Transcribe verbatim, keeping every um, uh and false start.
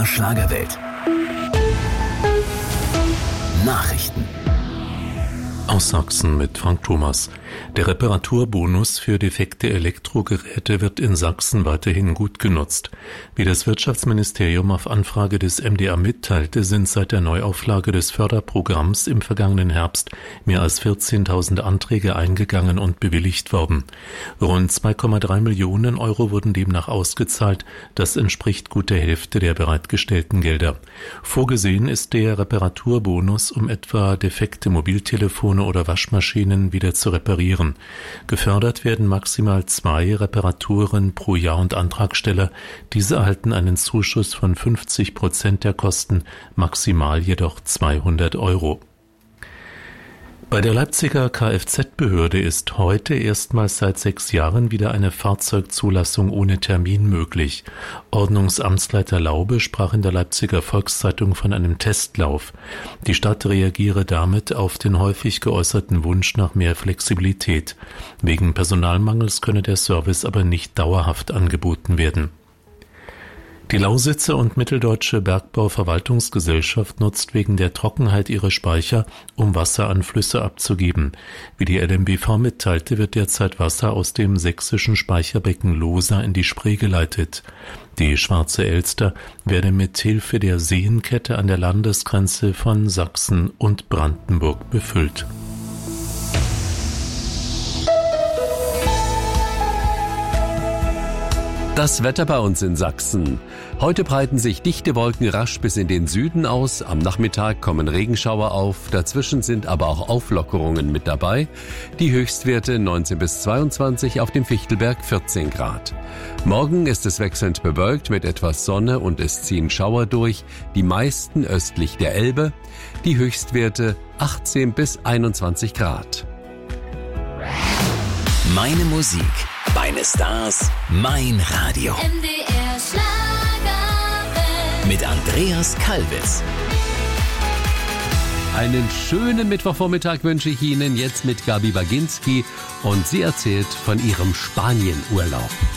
der Schlagerwelt. Nachrichten aus Sachsen mit Frank Thomas. Der Reparaturbonus für defekte Elektrogeräte wird in Sachsen weiterhin gut genutzt. Wie das Wirtschaftsministerium auf Anfrage des M D A mitteilte, sind seit der Neuauflage des Förderprogramms im vergangenen Herbst mehr als vierzehntausend Anträge eingegangen und bewilligt worden. Rund zwei Komma drei Millionen Euro wurden demnach ausgezahlt. Das entspricht gut der Hälfte der bereitgestellten Gelder. Vorgesehen ist der Reparaturbonus, um etwa defekte Mobiltelefone oder Waschmaschinen wieder zu reparieren. Gefördert werden maximal zwei Reparaturen pro Jahr und Antragsteller. Diese erhalten einen Zuschuss von fünfzig Prozent der Kosten, maximal jedoch zweihundert Euro. Bei der Leipziger Kfz-Behörde ist heute erstmals seit sechs Jahren wieder eine Fahrzeugzulassung ohne Termin möglich. Ordnungsamtsleiter Laube sprach in der Leipziger Volkszeitung von einem Testlauf. Die Stadt reagiere damit auf den häufig geäußerten Wunsch nach mehr Flexibilität. Wegen Personalmangels könne der Service aber nicht dauerhaft angeboten werden. Die Lausitzer und Mitteldeutsche Bergbauverwaltungsgesellschaft nutzt wegen der Trockenheit ihre Speicher, um Wasser an Flüsse abzugeben. Wie die L M B V mitteilte, wird derzeit Wasser aus dem sächsischen Speicherbecken Lohsa in die Spree geleitet. Die Schwarze Elster werde mit Hilfe der Seenkette an der Landesgrenze von Sachsen und Brandenburg befüllt. Das Wetter bei uns in Sachsen. Heute breiten sich dichte Wolken rasch bis in den Süden aus. Am Nachmittag kommen Regenschauer auf. Dazwischen sind aber auch Auflockerungen mit dabei. Die Höchstwerte neunzehn bis zweiundzwanzig, auf dem Fichtelberg vierzehn Grad. Morgen ist es wechselnd bewölkt mit etwas Sonne und es ziehen Schauer durch. Die meisten östlich der Elbe. Die Höchstwerte achtzehn bis einundzwanzig Grad. Meine Musik, meine Stars, mein Radio. M D R Schlagerwelt. Mit Andreas Kalbitz. Einen schönen Mittwochvormittag wünsche ich Ihnen jetzt mit Gabi Baginski und sie erzählt von ihrem Spanienurlaub.